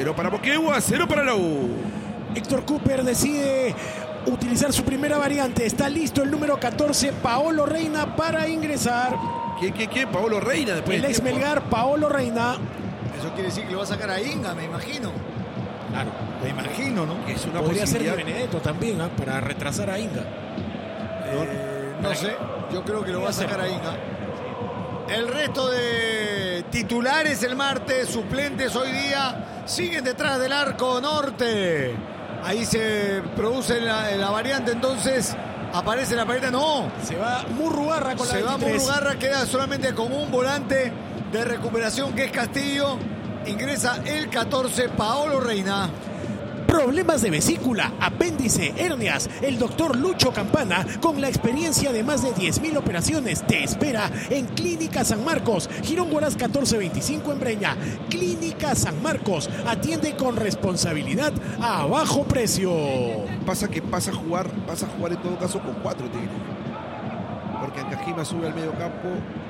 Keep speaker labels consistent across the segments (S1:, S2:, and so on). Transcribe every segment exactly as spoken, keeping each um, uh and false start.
S1: Cero para Moquegua, cero para la U.
S2: Héctor Cooper decide utilizar su primera variante. Está listo el número catorce, Paolo Reina, para ingresar.
S1: ¿Quién, quién, quién? Paolo Reina. Después
S2: el ex Melgar, Paolo Reina.
S3: Eso quiere decir que lo va a sacar a Inga, me imagino.
S2: Claro,
S3: me imagino, ¿no?
S1: Es una
S2: Podría ser
S1: posibilidad.
S2: Di Benedetto también, ¿eh? Para retrasar a Inga.
S3: Eh, no sé, yo creo que lo va a sacar a Inga. El resto de titulares el martes, suplentes hoy día, siguen detrás del arco norte. Ahí se produce la, la variante, entonces aparece la variante. No,
S2: se va Murrugarra con la
S3: Se va
S2: veintitrés.
S3: Murrugarra, queda solamente con un volante de recuperación que es Castillo. Ingresa el catorce, Paolo Reina.
S2: Problemas de vesícula, apéndice, hernias. El doctor Lucho Campana, con la experiencia de más de diez mil operaciones, te espera en Clínica San Marcos, Girón Huaraz catorce veinticinco en Breña. Clínica San Marcos, atiende con responsabilidad a bajo precio.
S1: Pasa que pasa a jugar, pasa a jugar en todo caso con cuatro Tigres. Porque Ancajima sube al medio campo.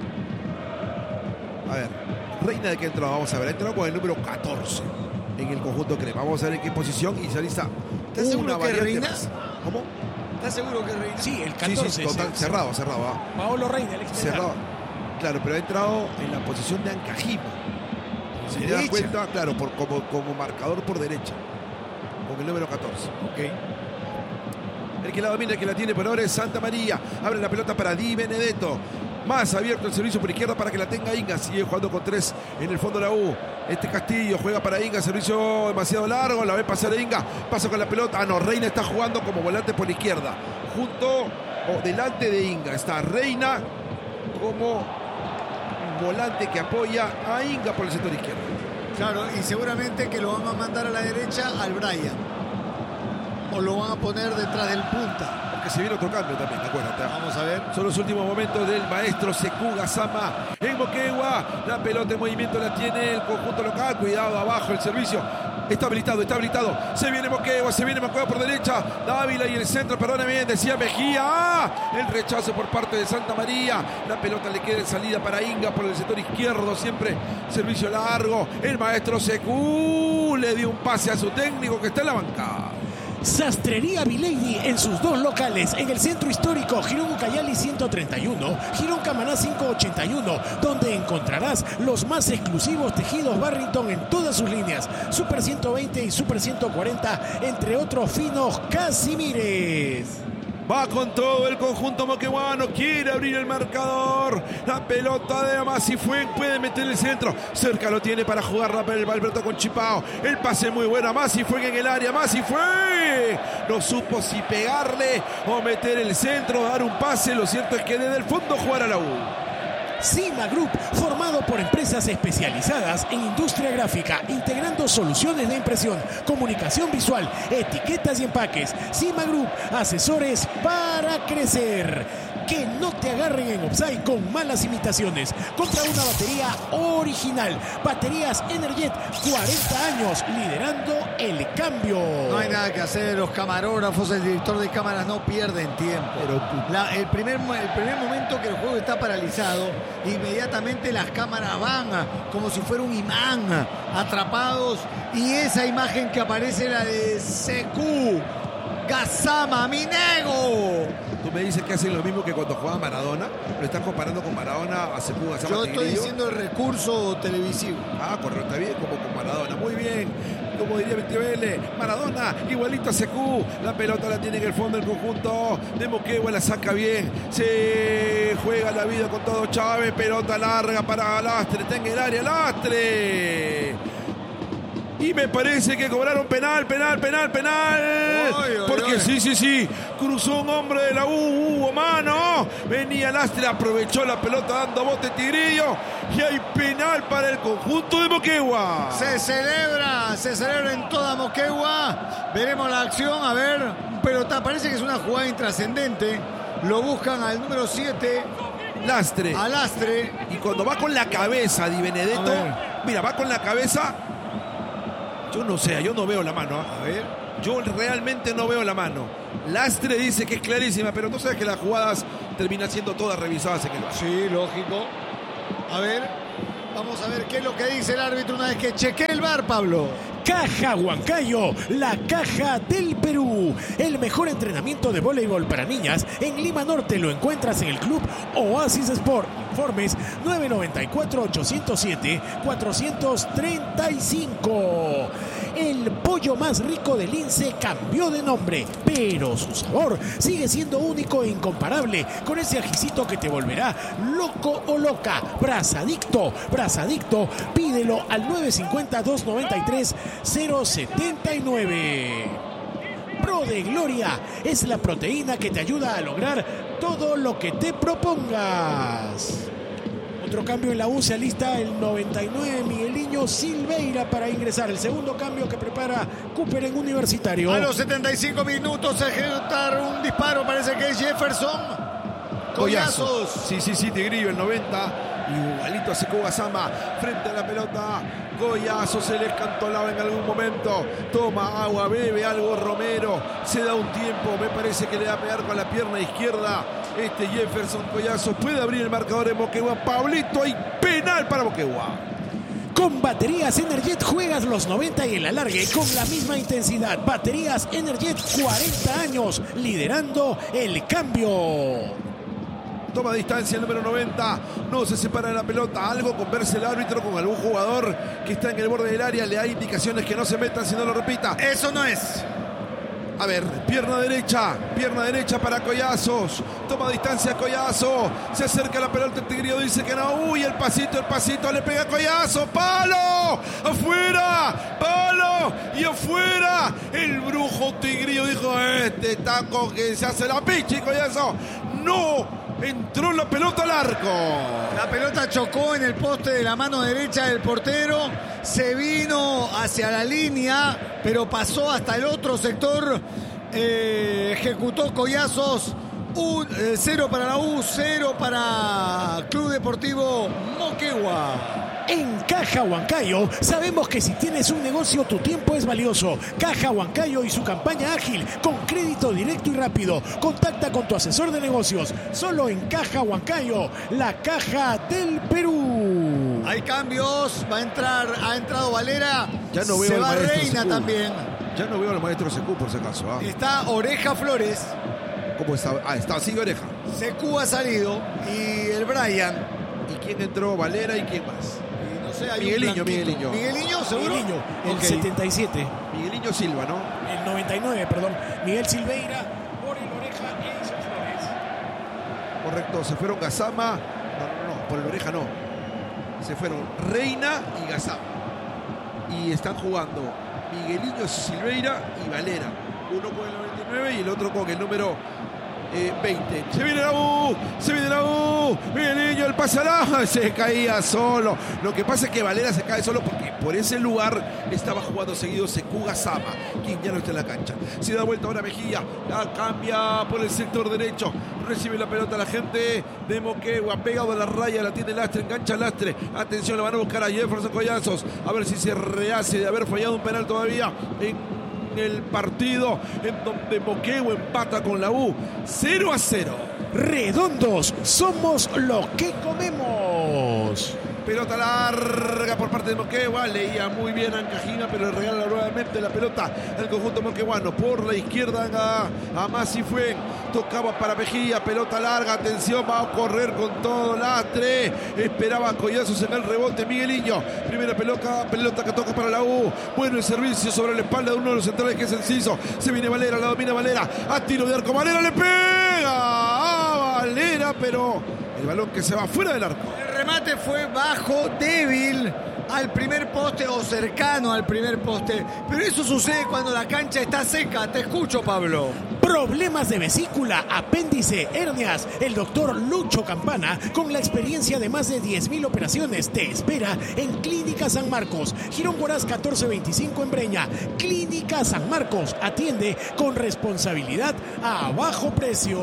S1: A ver, Reina de que entró, vamos a ver, ha entrado con el número catorce. En el conjunto crema. Vamos a ver en qué posición y se alista
S3: ¿Estás seguro que Reina?
S1: Más. ¿Cómo?
S3: ¿Estás seguro que Reina?
S2: Sí, el catorce.
S1: Sí, sí, total,
S2: sí,
S1: cerrado,
S2: sí.
S1: cerrado. ¿Ah?
S2: Paolo Reina, el ex
S1: Cerrado. Claro, pero ha entrado en la posición de Ancajima. Si te das cuenta, claro, por, como, como marcador por derecha. Con el número catorce.
S3: Ok.
S1: El que la domina, el que la tiene por ahora es Santa María. Abre la pelota para Di Benedetto. Más abierto el servicio por izquierda para que la tenga Inga. Sigue jugando con tres en el fondo de la U. Este Castillo juega para Inga. Servicio demasiado largo. La ve pasar a Inga. Pasa con la pelota. Ah, no. Reina está jugando como volante por izquierda. Junto o delante de Inga. Está Reina como volante que apoya a Inga por el sector izquierdo.
S3: Claro, y seguramente que lo van a mandar a la derecha al Brian. O lo van a poner detrás del punta.
S1: Que se viene otro cambio también, acuérdate.
S3: Vamos a ver.
S1: Son los últimos momentos del maestro Sekou Gassama en Moquegua. La pelota en movimiento la tiene el conjunto local. Cuidado abajo el servicio. Está habilitado, está habilitado. Se viene Moquegua, se viene Moquegua por derecha. Dávila y el centro, perdóname, decía Mejía. ¡Ah! El rechazo por parte de Santa María. La pelota le queda en salida para Inga por el sector izquierdo. Siempre servicio largo. El maestro Sekou le dio un pase a su técnico que está en la banca.
S2: Sastrería Vilady en sus dos locales, en el centro histórico Girón Ucayali ciento treinta y uno, Girón Camaná quinientos ochenta y uno, donde encontrarás los más exclusivos tejidos Barrington en todas sus líneas, Super ciento veinte y Super ciento cuarenta, entre otros finos Casimires.
S1: Va con todo el conjunto moqueguano, quiere abrir el marcador. La pelota de Amasifuen puede meter el centro. Cerca lo tiene para jugar el pelota con Chipao. El pase muy bueno. Amasifuen en el área. Amasifuen no supo si pegarle o meter el centro, dar un pase. Lo cierto es que desde el fondo jugar a la U.
S2: Cima Group, formado por empresas especializadas en industria gráfica, integrando soluciones de impresión, comunicación visual, etiquetas y empaques. Cima Group, asesores para crecer. Que no te agarren en offside con malas imitaciones. Compra una batería original. Baterías Energet, cuarenta años, liderando el cambio.
S3: No hay nada que hacer, los camarógrafos, el director de cámaras no pierden tiempo.
S1: Pero
S3: La, el, primer, el primer momento que el juego está paralizado, inmediatamente las cámaras van como si fuera un imán, atrapados. Y esa imagen que aparece, la de Sekou Gassama, mi nego.
S1: Tú me dices que hacen lo mismo que cuando jugaba Maradona. Lo estás comparando con Maradona a Sekou Gassama.
S3: Yo estoy diciendo el recurso televisivo.
S1: Ah, correcto, está bien, como con Maradona. Muy bien, como diría Vélez, Maradona, igualito a Sekou. La pelota la tiene en el fondo del conjunto de Moquegua, la saca bien. Se juega la vida con todo Chávez. Pelota larga para Lastre, tenga el área, Lastre. Y me parece que cobraron penal, penal, penal, penal. Oy, oy, Porque oy. sí, sí, sí. Cruzó un hombre de la U, hubo mano. Venía Lastre, aprovechó la pelota dando bote Tigrillo. Y hay penal para el conjunto de Moquegua.
S3: Se celebra, se celebra en toda Moquegua. Veremos la acción, a ver. Pelota, parece que es una jugada intrascendente. Lo buscan al número siete.
S1: Lastre.
S3: A Lastre.
S1: Y cuando va con la cabeza Di Benedetto, mira, va con la cabeza. Yo no sé, yo no veo la mano. ¿eh?
S3: A ver.
S1: Yo realmente no veo la mano. Lastre dice que es clarísima, pero tú sabes que las jugadas terminan siendo todas revisadas en el V A R.
S3: Sí, lógico. A ver, vamos a ver qué es lo que dice el árbitro una vez que chequee el V A R, Pablo.
S2: Caja Huancayo, la caja del Perú. El mejor entrenamiento de voleibol para niñas en Lima Norte lo encuentras en el Club Oasis Sport. Informes nueve nueve cuatro, ocho cero siete, cuatro tres cinco. El pollo más rico del Lince cambió de nombre, pero su sabor sigue siendo único e incomparable, con ese ajicito que te volverá loco o loca. Brazadicto, Brazadicto, pídelo al nueve cinco cero, dos nueve tres, cero siete nueve. Pro de Gloria es la proteína que te ayuda a lograr todo lo que te propongas. Otro cambio en la U, se alista el noventa y nueve Migueliño Silveira para ingresar. El segundo cambio que prepara Cooper en Universitario.
S3: A los setenta y cinco minutos se ejecutar un disparo, parece que es Jefferson. Collazos.
S1: Sí, sí, sí, Tigrillo, el noventa. Igualito a Sekou Gassama frente a la pelota. Collazo se le escantolaba en algún momento. Toma agua, bebe algo Romero. Se da un tiempo, me parece que le va a pegar con la pierna izquierda. Este Jefferson Collazo puede abrir el marcador en Moquegua. Pablito, hay penal para Moquegua.
S2: Con baterías Energet juegas los noventa y el alargue con la misma intensidad. Baterías Energet, cuarenta años liderando el cambio.
S1: Toma distancia el número noventa, no se separa de la pelota, algo conversa el árbitro con algún jugador que está en el borde del área, le da indicaciones que no se metan si no lo repita.
S3: Eso no es.
S1: A ver, pierna derecha, pierna derecha para Collazos, toma distancia Collazo, se acerca a la pelota, el Tigrillo dice que no, uy, el pasito, el pasito, le pega a Collazo, palo, afuera, palo y afuera, el brujo Tigrillo dijo, este taco que se hace la pichi, Collazo, no. Entró la pelota al arco.
S3: La pelota chocó en el poste de la mano derecha del portero. Se vino hacia la línea, pero pasó hasta el otro sector. Eh, ejecutó Collazos. Un, eh, cero para la U, cero para Club Deportivo Moquegua.
S2: En Caja Huancayo sabemos que si tienes un negocio tu tiempo es valioso. Caja Huancayo y su campaña ágil con crédito directo y rápido. Contacta con tu asesor de negocios. Solo en Caja Huancayo, la caja del Perú.
S3: Hay cambios, va a entrar, ha entrado Valera.
S1: Ya no veo
S3: Se
S1: al
S3: va
S1: maestro
S3: Reina
S1: Sekou.
S3: también.
S1: Ya no veo al maestro Sekou por si acaso. ¿ah?
S3: Está Oreja Flores.
S1: ¿Cómo está? Ah, está, sigue Oreja.
S3: Sekou ha salido y el Brian.
S1: ¿Y quién entró? Valera y quién más.
S3: Y no sé, hay un
S1: Migueliño,
S3: blanquito.
S1: Migueliño.
S3: Migueliño, seguro.
S2: Migueliño, el
S3: Ok.
S2: setenta y siete.
S1: Migueliño Silva, ¿no?
S2: El noventa y nueve, perdón. Miguel Silveira por el Oreja e Enzo Flores.
S1: Correcto, se fueron Gassama. No, no, no, por el Oreja no. Se fueron Reina y Gassama. Y están jugando Migueliño Silveira y Valera. Uno con el noventa y nueve y el otro con el número eh, veinte. Se viene la U, se viene la U. Migueliño, el pasará. Se caía solo. Lo que pasa es que Valera se cae solo porque por ese lugar estaba jugando seguido Sekou Gassama, quien ya no está en la cancha. Se da vuelta ahora Mejía. La cambia por el sector derecho. Recibe la pelota la gente de Moquegua. Pegado a la raya, la tiene Lastre, engancha Lastre. Atención, le van a buscar a Jefferson Collazos. A ver si se rehace de haber fallado un penal todavía en el partido en donde Moquegua empata con la U cero a cero.
S2: Redondos, somos lo que comemos.
S1: Pelota larga por parte de Moquegua. Leía muy bien a Ancajina, pero le regala nuevamente la pelota al conjunto moqueguano. Por la izquierda a, a Masi fue. Tocaba para Mejía. Pelota larga. Atención, va a correr con todo Lastre. Esperaba Collazos en el rebote. Migueliño. Primera pelota, pelota que toca para la U. Bueno el servicio sobre la espalda de uno de los centrales que es Enciso. Se viene Valera, la domina Valera. A tiro de arco. Valera le pega a Valera, pero el balón que se va fuera del arco.
S3: El remate fue bajo, débil al primer poste o cercano al primer poste. Pero eso sucede cuando la cancha está seca. Te escucho, Pablo.
S2: Problemas de vesícula, apéndice, hernias. El doctor Lucho Campana, con la experiencia de más de diez mil operaciones, te espera en Clínica San Marcos. Girón Huaraz catorce veinticinco en Breña. Clínica San Marcos atiende con responsabilidad a bajo precio.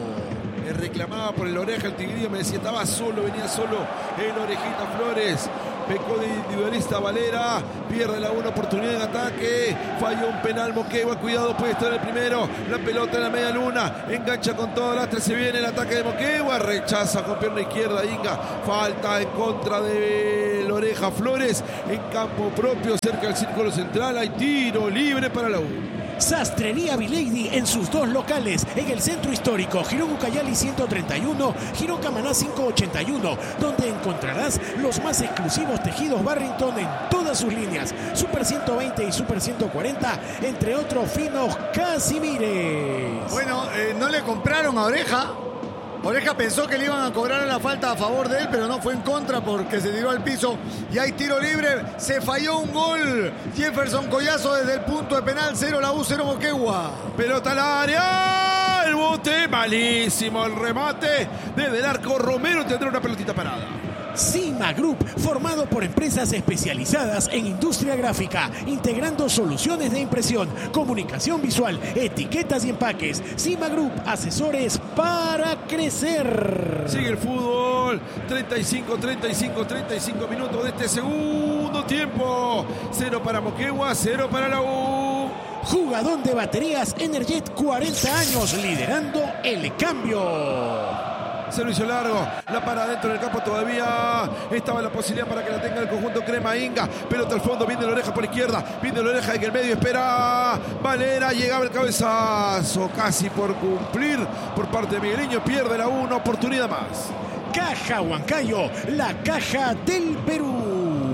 S1: Le reclamaba por el Oreja el Tigrillo, me decía estaba solo, venía solo el Orejita Flores. Pecó de individualista Valera, pierde la una oportunidad en ataque, falló un penal Moquegua, cuidado, puede estar el primero, la pelota en la media luna, engancha con todo Lastre, se viene el ataque de Moquegua, rechaza con pierna izquierda Inga, falta en contra de Oreja Flores en campo propio cerca del círculo central. Hay tiro libre para la U.
S2: Sastrería Vilady en sus dos locales, en el centro histórico Girón Ucayali ciento treinta y uno, Girón Camaná quinientos ochenta y uno, donde encontrarás los más exclusivos tejidos Barrington en todas sus líneas, Super ciento veinte y Super ciento cuarenta, entre otros finos casimires.
S3: Bueno, eh, no le compraron a Oreja. Oreja pensó que le iban a cobrar la falta a favor de él, pero no fue en contra porque se tiró al piso y hay tiro libre. Se falló un gol. Jefferson Collazo desde el punto de penal. Cero la U, cero Moquegua.
S1: Pelota al área. El bote. Malísimo el remate. Desde el arco Romero tendrá una pelotita parada.
S2: Cima Group, formado por empresas especializadas en industria gráfica, integrando soluciones de impresión, comunicación visual, etiquetas y empaques. Cima Group, asesores para crecer.
S1: Sigue el fútbol. treinta y cinco, treinta y cinco, treinta y cinco minutos de este segundo tiempo. Cero para Moquegua, cero para la U.
S2: Jugadón de baterías Energet, cuarenta años, liderando el cambio.
S1: Servicio largo, la para adentro del campo todavía. Estaba la posibilidad para que la tenga el conjunto Crema Inga. Pelota al fondo, viene la Oreja por izquierda. Viene la Oreja en el medio, espera Valera. Llegaba el cabezazo, casi por cumplir por parte de Migueliño. Pierde la una oportunidad más.
S2: Caja Huancayo, la caja del Perú.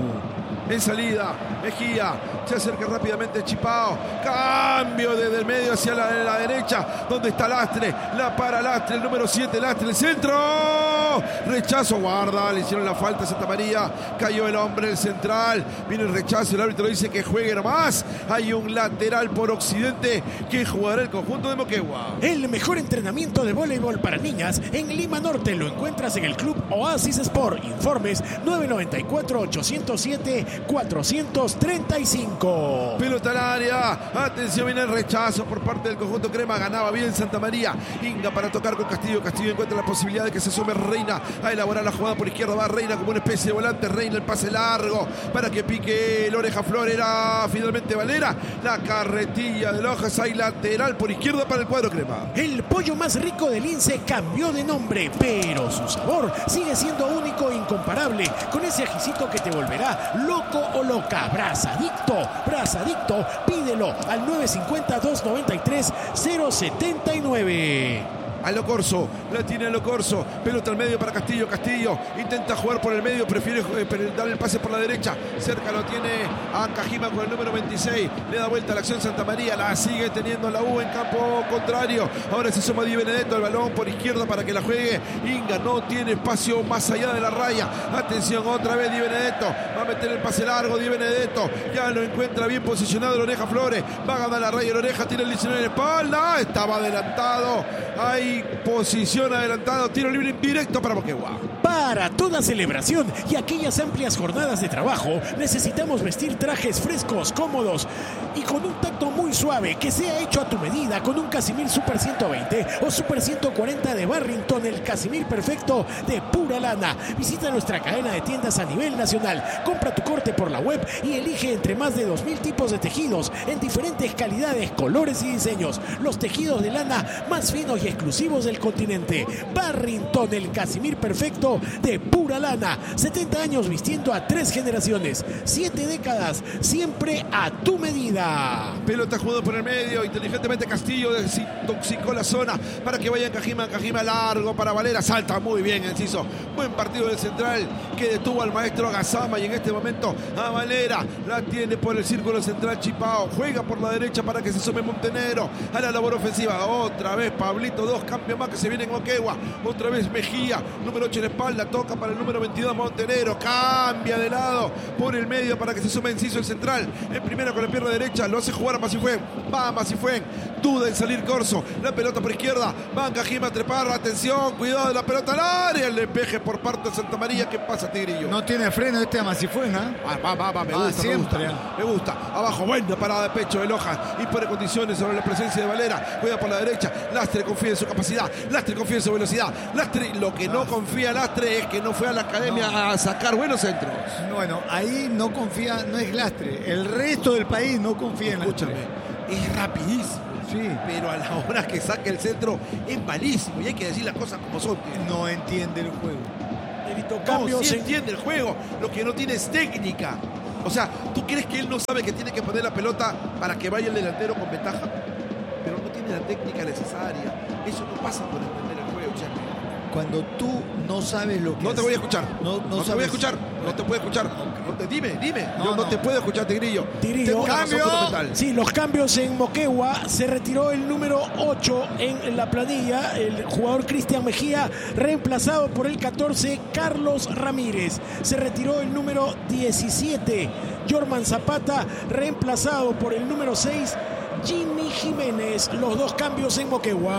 S1: En salida, Mejía, se acerca rápidamente Chipao, cambio desde el medio hacia la, la derecha, donde está Lastre, la para Lastre, el número siete, Lastre, el centro, rechazo, guarda, le hicieron la falta a Santa María, cayó el hombre, el central, viene el rechazo, el árbitro dice que juegue nomás, hay un lateral por occidente que jugará el conjunto de Moquegua.
S2: El mejor entrenamiento de voleibol para niñas en Lima Norte lo encuentras en el Club Oasis Sport, informes nueve nueve cuatro, ocho cero siete, cuatrocientos treinta y cinco.
S1: Pelota al área, atención, viene el rechazo por parte del conjunto Crema, ganaba bien Santa María, Inga para tocar con Castillo, Castillo encuentra la posibilidad de que se asome Reina a elaborar la jugada por izquierda, va Reina como una especie de volante, Reina el pase largo para que pique el Oreja Flor, era finalmente Valera, la carretilla de Lojas, hay lateral por izquierda para el cuadro Crema.
S2: El pollo más rico del Lince cambió de nombre, pero su sabor sigue siendo único e incomparable, con ese ajicito que te volverá loco o loca. Brazadicto, Brazadicto, pídelo al nueve cinco cero, dos nueve tres, cero siete nueve.
S1: A Lo Corso, la tiene a Lo Corso, pelota al medio para Castillo, Castillo intenta jugar por el medio, prefiere eh, dar el pase por la derecha, cerca lo tiene a Cajima con el número veintiséis, le da vuelta a la acción Santa María, la sigue teniendo la U en campo contrario, ahora se suma Di Benedetto, el balón por izquierda para que la juegue, Inga no tiene espacio más allá de la raya, atención otra vez Di Benedetto, va a meter el pase largo Di Benedetto, ya lo encuentra bien posicionado el Oreja Flores, va a ganar la raya el Oreja, tira el diecinueve en la espalda, estaba adelantado, hay posición adelantado, tiro libre directo para Moquegua.
S2: Para toda celebración y aquellas amplias jornadas de trabajo, necesitamos vestir trajes frescos, cómodos y con un tacto muy suave, que sea hecho a tu medida con un Casimir Super ciento veinte o Super ciento cuarenta de Barrington, el Casimir perfecto de pura lana. Visita nuestra cadena de tiendas a nivel nacional, compra tu corte por la web y elige entre más de dos mil tipos de tejidos en diferentes calidades, colores y diseños. Los tejidos de lana más finos y exclusivos del continente. Barrington, el Casimir perfecto de pura lana. setenta años vistiendo a tres generaciones. siete décadas, siempre a tu medida.
S1: Pelota jugada por el medio, inteligentemente Castillo desintoxicó la zona para que vaya Cajima, Cajima largo para Valera, salta muy bien Enciso. Buen partido del central que detuvo al maestro Gazama y en este momento a Valera, la tiene por el círculo central Chipao, juega por la derecha para que se sume Montenegro a la labor ofensiva. Otra vez Pablito, dos cambios más que se vienen en Moquegua, otra vez Mejía, número ocho en la espalda, toca para el número veintidós Montenegro, cambia de lado por el medio para que se sume Enciso el central, en primera con la pierna derecha, lo hace jugar a Masifuen, va a Masifuen, duda en salir Corso, la pelota por izquierda, va Cajima a trepar, atención, cuidado de la pelota al área, el despeje por parte de Santa María. ¿Qué pasa, Tigrillo?
S3: No tiene freno este a Masifuen, ¿eh?
S1: Ah, va, va, va, me
S3: Ah,
S1: gusta,
S3: siempre,
S1: me
S3: ¿eh?
S1: gusta, me gusta, abajo, buena parada de pecho de Lojas, impone condiciones sobre la presencia de Valera, juega por la derecha, Lastre confía en su capacidad, Lastre confía en su velocidad, Lastre, lo que no confía Lastre es que no fue a la academia
S3: No.
S1: a sacar buenos centros.
S3: Bueno, ahí no confía, no es Lastre. El resto del país no confía en Lastre.
S1: Escúchame, es rapidísimo,
S3: Sí.
S1: pero a la hora que saque el centro es malísimo y hay que decir las cosas como son.
S3: No entiende el juego.
S2: Negrito,
S1: No,
S2: cambios
S1: sí
S2: en...
S1: entiende el juego, lo que no tiene es técnica. O sea, ¿tú crees que él no sabe que tiene que poner la pelota para que vaya el delantero con ventaja? Pero no tiene la técnica necesaria. Eso no pasa por entender el juego, Charlie.
S3: Cuando tú no sabes lo que
S1: No te voy a escuchar.
S3: No, no,
S1: no te
S3: sabes.
S1: voy a escuchar. No te puedo escuchar. No te, dime, dime.
S3: No,
S1: Yo no,
S3: no.
S1: te puedo escuchar, Tigrillo.
S2: Tigrillo.
S1: Tengo una razón
S3: Cambio.
S1: fundamental.
S2: Sí, los cambios en Moquegua. Se retiró el número ocho en la planilla, el jugador Cristian Mejía, reemplazado por el catorce, Carlos Ramírez. Se retiró el número diecisiete, Jorman Zapata, reemplazado por el número seis, Jimmy Jiménez. Los dos cambios en Moquegua.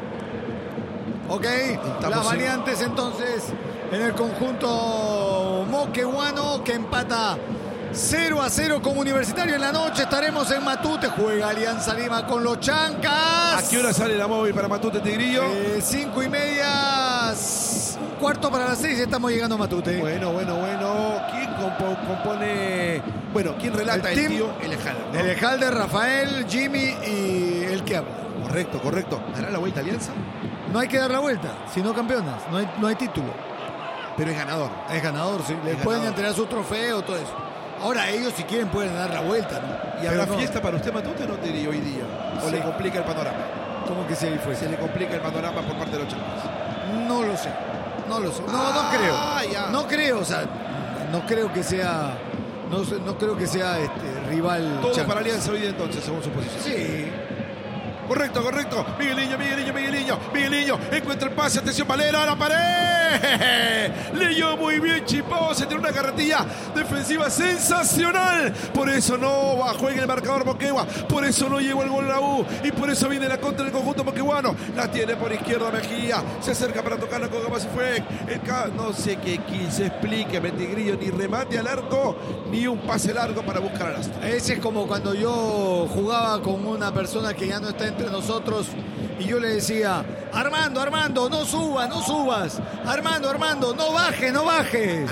S3: Ok,
S1: Estamos
S3: las
S1: en-
S3: variantes entonces en el conjunto moqueguano que empata cero a cero con Universitario en la noche. Estaremos en Matute, juega Alianza Lima con los Chancas.
S1: ¿A qué hora sale la móvil para Matute, Tigrillo?
S3: Eh, cinco y media, s- un cuarto para las seis, estamos llegando a Matute.
S1: Bueno, bueno, bueno. ¿Quién compo- compone? Bueno, ¿quién relata
S3: El
S1: el,
S3: team-
S1: tío? El Ejal, ¿no?
S3: El Ejalde, Rafael, Jimmy y el que habla.
S1: Correcto, correcto. ¿Dará la vuelta Alianza?
S3: No hay que dar la vuelta, si no campeonas, no hay, no hay título.
S1: Pero es ganador.
S3: Es ganador, sí. Le
S1: Es
S3: pueden
S1: ganador.
S3: entregar su trofeo, todo eso. Ahora ellos si quieren pueden dar la vuelta, ¿no?
S1: ¿Y habrá
S3: Pero no.
S1: fiesta para usted, Matute, o no, Tigrillo, hoy día? ¿O
S3: Sí.
S1: le complica el panorama?
S3: ¿Cómo que si ahí fue?
S1: Se le complica el panorama por parte de los Chancas.
S3: No lo sé. No lo sé. No,
S1: Ah,
S3: no creo.
S1: ya.
S3: No creo, o sea, no creo que sea. No, sé- no creo que sea este rival.
S1: Todo
S3: Chancas.
S1: para Alianza hoy día entonces, según su posición.
S3: Sí.
S1: Correcto, correcto. Migueliño, Migueliño, Migueliño, Migueliño. Encuentra el pase. Atención, Valera a la pared. Leyó muy bien Chipao. Se tiene una carretilla defensiva sensacional. Por eso no bajó en el marcador Moquegua. Por eso no llegó el gol la U. Y por eso viene la contra del conjunto moqueguano. La tiene por izquierda Mejía. Se acerca para tocarla con Gama fue. El ca- no sé qué quise. Explíqueme, Tigrillo. Ni remate al arco, ni un pase largo para buscar a las tres.
S3: Ese es como cuando yo jugaba con una persona que ya no está entre nosotros y yo le decía, Armando, Armando, no subas, no subas. Armando, Armando, no bajes, no bajes.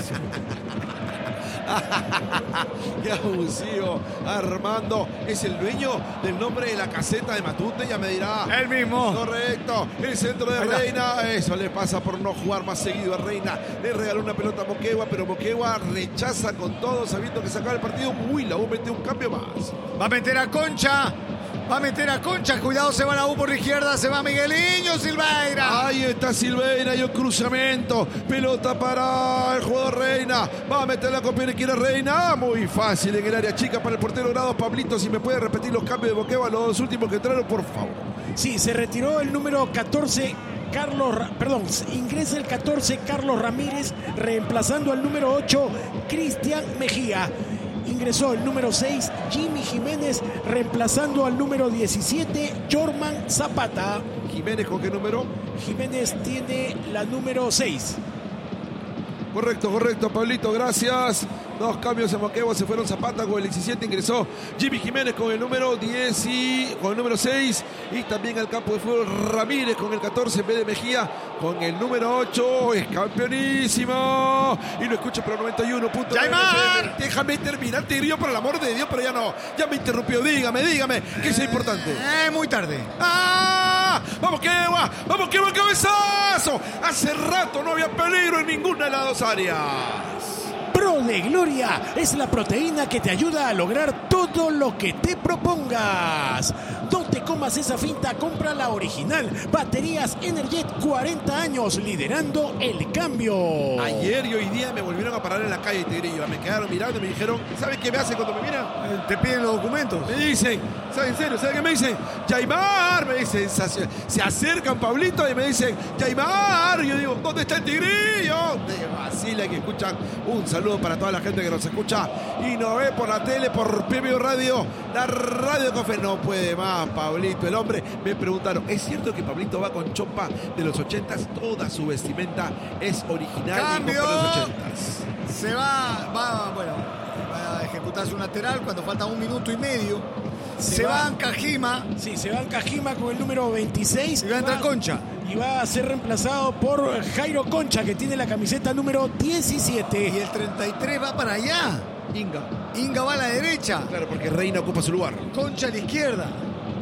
S1: Qué abusivo. Armando es el dueño del nombre de la caseta de Matute. Ya me dirá.
S3: El mismo.
S1: Correcto. El centro de
S3: Ahí está.
S1: Reina. Eso le pasa por no jugar más seguido a Reina. Le regaló una pelota a Moquegua, pero Moquegua rechaza con todo, sabiendo que se acaba el partido. Uy, la U mete un cambio más.
S3: Va a meter a Concha. Va a meter a Concha. Cuidado, se va la U por la izquierda. Se va Migueliño Silveira.
S1: Ahí está Silveira y un cruzamiento. Pelota para el jugador Reina. Va a meter la copia quiere Reina. Muy fácil en el área chica para el portero Grado. Pablito, si me puede repetir los cambios de Moquegua, los dos últimos que entraron, por favor.
S2: Sí, se retiró el número catorce, Carlos, Ra- perdón, ingresa el catorce, Carlos Ramírez, reemplazando al número ocho, Cristian Mejía. Ingresó el número seis, Jimmy Jiménez, reemplazando al número diecisiete, Jorman Zapata.
S1: Jiménez, ¿con qué número?
S2: Jiménez tiene la número seis.
S1: Correcto, correcto, Pablito, gracias. Dos cambios en Moquegua, se fueron Zapata con el diecisiete, ingresó Jimmy Jiménez con el número diez y con el número seis, y también al campo de fútbol Ramírez con el catorce en vez de Mejía con el número ocho. Es campeonísimo y lo escucho por el noventa y uno punto nueve.
S3: ¡Yaimar!
S1: Déjame terminar, Tigrillo, por el amor de Dios, pero ya no, ya me interrumpió. Dígame, dígame, que es importante.
S3: Eh, muy tarde.
S1: ¡Ah! ¡Vamos, Quegua! ¡Vamos, Quegua, cabezazo! Hace rato no había peligro en ninguna de las dos áreas.
S2: Pro de Gloria es la proteína que te ayuda a lograr todo lo que te propongas. No te comas esa finta, compra la original. Baterías Energet, cuarenta años liderando el cambio.
S1: Ayer y hoy día me volvieron a parar en la calle, Tigrillo. Me quedaron mirando y me dijeron, ¿sabes qué me hacen cuando me miran?
S3: Eh, Te piden los documentos.
S1: Me dicen, ¿sabes en serio? ¿Sabes qué me dicen? Yaimar, me dicen, se, se acercan Pablito y me dicen, Yaimar. Y yo digo, ¿dónde está el Tigrillo? De Basila, que escuchan. Un saludo para toda la gente que nos escucha y nos ve por la tele, por P B O Radio, la Radio Café. No puede más, Pablito, el hombre. Me preguntaron, ¿es cierto que Pablito va con chompa de los ochentas? Toda su vestimenta es original
S3: ¡Cambio!
S1: y con los ochentas.
S3: Se va, va, bueno, va a ejecutar su lateral cuando falta un minuto y medio. Se,
S2: Se
S3: va
S2: va.
S3: en Cajima.
S2: Sí, se va al Cajima con el número veintiséis.
S3: Y va a entrar Concha.
S2: Y va a ser reemplazado por Jairo Concha, que tiene la camiseta número
S3: Y
S2: diecisiete.
S3: el treinta y tres va para allá.
S1: Inga.
S3: Inga va a la derecha.
S1: Claro, porque Reina ocupa su lugar.
S3: Concha a la izquierda.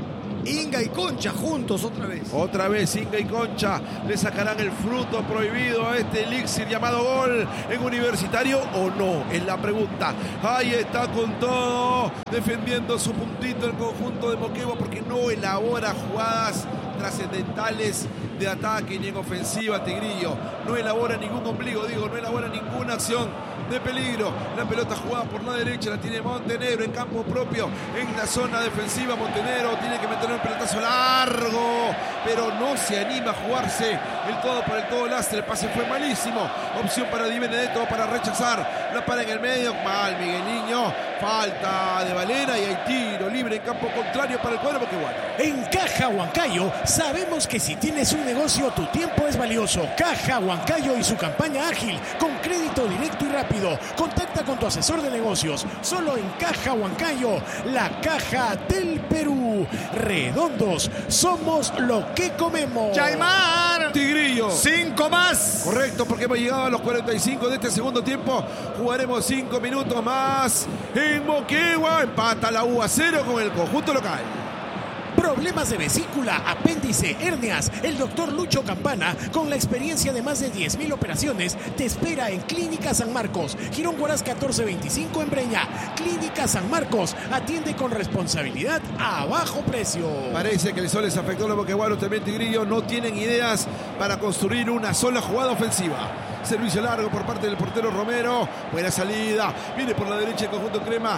S3: Inga y Concha juntos otra vez.
S1: Otra vez Inga y Concha le sacarán el fruto prohibido a este elixir llamado gol en Universitario o no, es la pregunta. Ahí está con todo, defendiendo su puntito el conjunto de Moquegua porque no elabora jugadas trascendentales de ataque ni en ofensiva. Tigrillo no elabora ningún ombligo, digo, no elabora ninguna acción de peligro. La pelota jugada por la derecha la tiene Montenegro en campo propio, en la zona defensiva. Montenegro tiene que meter un pelotazo largo, pero no se anima a jugarse el todo por el todo. Lastre, el pase fue malísimo. Opción para Di Benedetto para rechazar, la para en el medio, mal Migueliño. Falta de Valera y hay tiro libre en campo contrario para el cuadro moqueguano.
S2: En Caja Huancayo sabemos que si tienes un negocio tu tiempo es valioso. Caja Huancayo y su campaña ágil con crédito directo y rápido. Contacta con tu asesor de negocios. Solo en Caja Huancayo, la caja del Perú. Redondos, somos lo que comemos.
S3: Chaimar.
S1: Tigrillo.
S3: Cinco más.
S1: Correcto, porque hemos llegado a los cuarenta y cinco de este segundo tiempo. Jugaremos cinco minutos más en Moquegua. Empata la U a cero con el conjunto local.
S2: Problemas de vesícula, apéndice, hernias. El doctor Lucho Campana, con la experiencia de más de diez mil operaciones, te espera en Clínica San Marcos, Girón Huaraz catorce veinticinco en Breña. Clínica San Marcos, atiende con responsabilidad a bajo precio.
S1: Parece que el sol les afectó a los moqueguanos también, Tigrillo. No tienen ideas para construir una sola jugada ofensiva. Servicio largo por parte del portero Romero. Buena salida. Viene por la derecha el conjunto crema.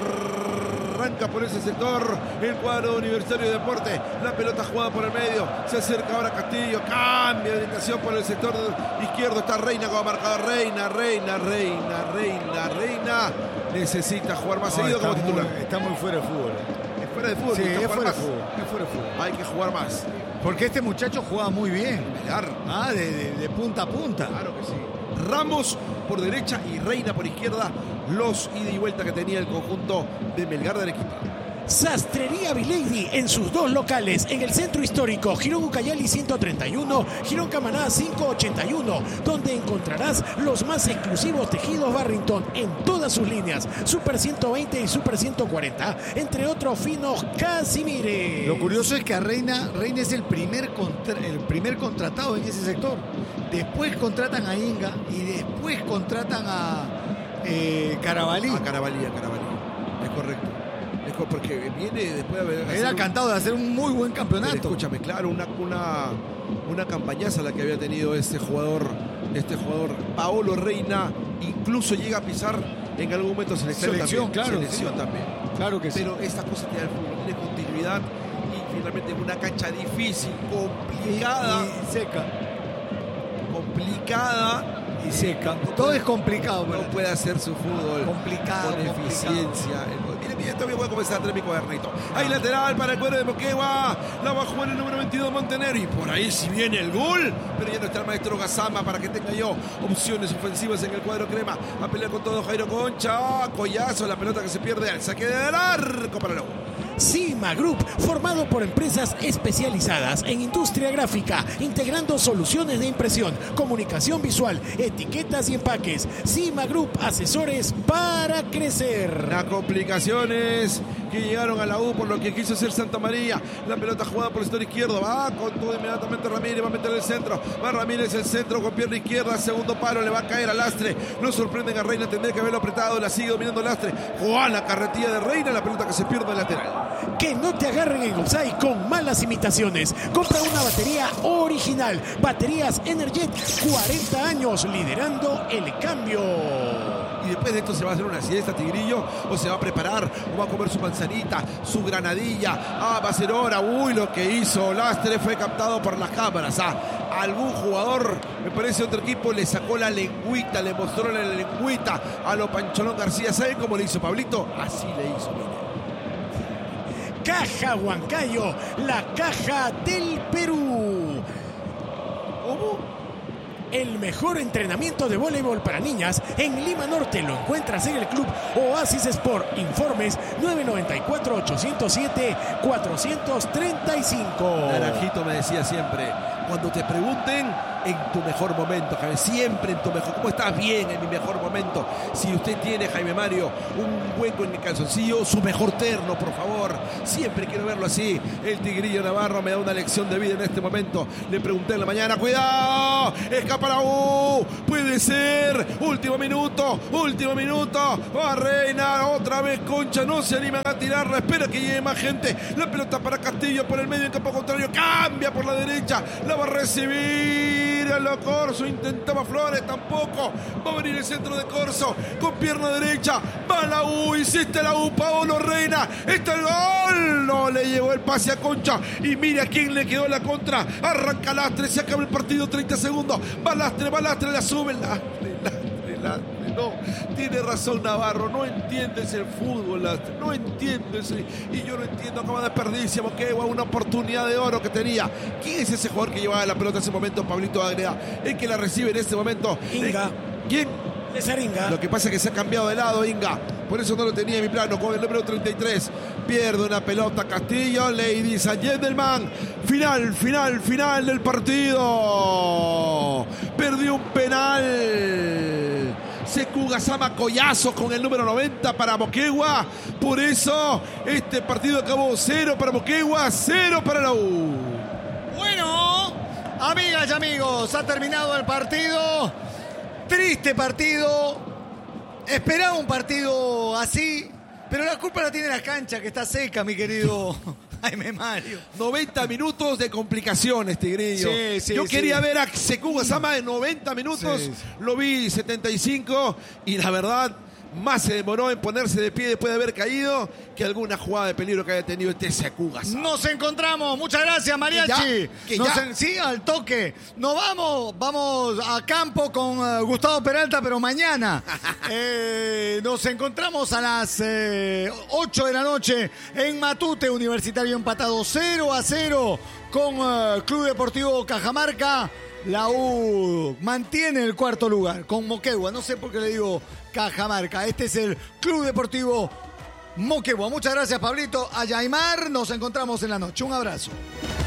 S1: Arranca por ese sector el cuadro Universitario de Deporte. La pelota jugada por el medio. Se acerca ahora Castillo. Cambia de orientación por el sector izquierdo. Está Reina como marcador. Reina, Reina, Reina, Reina, Reina. Necesita jugar más no, seguido como titular.
S3: Muy, está muy fuera de fútbol.
S1: Es fuera de fútbol.
S3: Sí, es fuera
S1: de
S3: fútbol. Es fuera de fútbol.
S1: Hay que jugar más.
S3: Porque este muchacho juega muy bien. Ah, de, de, de punta a punta.
S1: Claro que sí. Ramos por derecha y Reina por izquierda. Los ida y vuelta que tenía el conjunto de Melgar de Arequipa.
S2: Sastrería Vilady en sus dos locales, en el centro histórico, Girón Ucayali ciento treinta y uno, Girón Camaná quinientos ochenta y uno, donde encontrarás los más exclusivos tejidos Barrington en todas sus líneas, Super ciento veinte y Super ciento cuarenta, entre otros finos Casimire.
S3: Lo curioso es que a Reina, Reina es el primer, contra, el primer contratado en ese sector. Después contratan a Inga y después contratan a eh, Carabalí.
S1: A Carabalí, a Carabalí. Es correcto. Porque viene después de haber...
S3: Era cantado de hacer un muy buen campeonato.
S1: Pero escúchame, claro, una, una, una campañaza la que había tenido este jugador, este jugador Paolo Reina, incluso llega a pisar en algún momento selección,
S3: selección
S1: también.
S3: Claro,
S1: selección
S3: sí.
S1: también.
S3: Claro que
S1: Pero
S3: sí.
S1: estas cosas tienen tiene continuidad y finalmente una cancha difícil, complicada.
S3: Y, y seca.
S1: Complicada.
S3: Y seca. Todo es complicado.
S1: No puede hacer su fútbol
S3: complicado,
S1: con
S3: complicado.
S1: eficiencia. Mire, mire, todavía voy a comenzar a traer mi cuadernito. Hay lateral para el cuadro de Moquegua. La va a jugar el número veintidós Montenegro. Y por ahí si viene el gol. Pero ya no está el maestro Gazama para que tenga yo opciones ofensivas en el cuadro crema. A pelear con todo Jairo Concha. Collazo, la pelota que se pierde al saque del arco para la U.
S2: Cima Group, formado por empresas especializadas en industria gráfica, integrando soluciones de impresión, comunicación visual, etiquetas y empaques. Cima Group, asesores para crecer.
S1: Las complicaciones que llegaron a la U por lo que quiso hacer Santa María. La pelota jugada por el sector izquierdo. Va con todo inmediatamente Ramírez. Va a meter el centro. Va Ramírez el centro con pierna izquierda. Segundo palo. Le va a caer a Lastre. No sorprenden a Reina. Tendría que haberlo apretado. La sigue dominando Lastre. Juan la carretilla de Reina. La pelota que se pierde en lateral.
S2: Que no te agarren en offside con malas imitaciones. Compra una batería original. Baterías Energet. cuarenta años liderando el cambio.
S1: Y después de esto se va a hacer una siesta, Tigrillo, o se va a preparar, o va a comer su manzanita, su granadilla. Ah, va a ser hora. Uy, lo que hizo Lastre fue captado por las cámaras. Ah, algún jugador, me parece otro equipo, le sacó la lengüita, le mostró la lengüita a lo Pancholón García. ¿Saben cómo le hizo Pablito? Así le hizo, mire.
S2: Caja Huancayo, la caja del Perú.
S1: ¿Cómo?
S2: el mejor entrenamiento de voleibol para niñas en Lima Norte lo encuentras en el Club Oasis Sport. Informes nueve nueve cuatro, ocho cero siete, cuatro tres cinco.
S1: Naranjito me decía siempre, cuando te pregunten, en tu mejor momento, Jaime, siempre en tu mejor. ¿Cómo estás? Bien, en mi mejor momento. Si usted tiene, Jaime Mario, un hueco en el calzoncillo, su mejor terno, por favor. Siempre quiero verlo así. El Tigrillo Navarro me da una lección de vida en este momento. Le pregunté en la mañana, ¡cuidado! ¡Escapa la U! ¡Puede ser! Último minuto, último minuto. Va a Reina, otra vez Concha, no se animan a tirarla. Espera que llegue más gente. La pelota para Castillo por el medio en campo contrario. Cambia por la derecha. La va a recibir. Lo Corso, intentaba Flores, tampoco. Va a venir el centro de Corso con pierna derecha. Va la U, hiciste la U, Paolo Reina. Está el gol. No le llegó el pase a Concha. Y mira a quién le quedó la contra. Arranca Lastre, se acaba el partido, treinta segundos. Va Lastre, va Lastre, la sube. Lastre, Lastre, Lastre. No, tiene razón Navarro. No entiendes el fútbol, Lastre. No entiendes. Y yo no entiendo cómo desperdicia Moquegua una oportunidad de oro que tenía. ¿Quién es ese jugador que llevaba la pelota en ese momento? Pablito Agrea. El que la recibe en este momento.
S2: Inga.
S1: ¿Quién?
S2: César Inga.
S1: Lo que pasa es que se ha cambiado de lado Inga. Por eso no lo tenía en mi plano. Con el número treinta y tres. Pierde una pelota Castillo. Ladies and gentlemen. Final, final, final del partido. Perdió un penal. Sekou Gassama Collazo con el número noventa para Moquegua. Por eso este partido acabó cero para Moquegua, cero para la U.
S3: Bueno, amigas y amigos, ha terminado el partido. Triste partido. Esperaba un partido así, pero la culpa la tiene la cancha, que está seca, mi querido Jaime Mario.
S1: noventa minutos de complicaciones, Tigrillo.
S3: Sí, sí,
S1: Yo
S3: sí.
S1: quería ver a Sekou Gassama de noventa minutos.
S3: Sí, sí.
S1: Lo vi setenta y cinco y la verdad, más se demoró en ponerse de pie después de haber caído que alguna jugada de peligro que haya tenido este Sekou Gassama.
S3: Nos encontramos, muchas gracias, Mariachi.
S1: ¿Que ya? ¿Que
S3: Nos
S1: ya?
S3: en- sí, al toque. Nos vamos, vamos a campo con uh, Gustavo Peralta, pero mañana. Eh, nos encontramos a las eh, ocho de la noche en Matute, Universitario empatado cero a cero con uh, Club Deportivo Cajamarca. La U mantiene el cuarto lugar con Moquegua. No sé por qué le digo Cajamarca. Este es el Club Deportivo Moquegua. Muchas gracias, Pablito. A Yaimar, nos encontramos en la noche. Un abrazo.